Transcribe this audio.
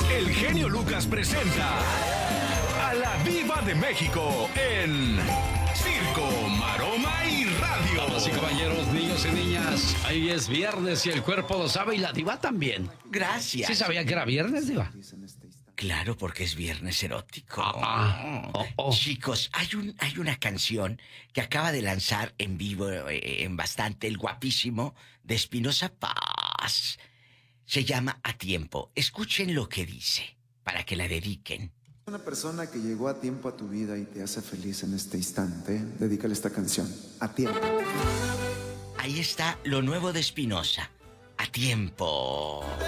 El genio Lucas presenta a la Diva de México en Circo, Maroma y Radio. Damas y caballeros, niños y niñas, hoy es viernes y el cuerpo lo sabe y la diva también. Gracias. ¿Sí sabía que era viernes, diva? Claro, porque es viernes erótico. Chicos, hay una canción que acaba de lanzar en vivo, en bastante, el guapísimo de Espinosa Paz. Se llama A Tiempo. Escuchen lo que dice, para que la dediquen. Una persona que llegó a tiempo a tu vida y te hace feliz en este instante, dedícale esta canción, A Tiempo. Ahí está lo nuevo de Espinosa, A Tiempo.